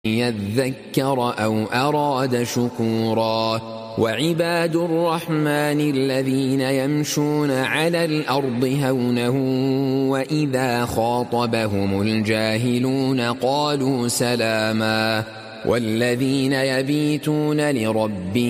يذكر أو أراد شكورا وعباد الرحمن الذين يمشون على الأرض هونا وإذا خاطبهم الجاهلون قالوا سلاما والذين يبيتون لربهم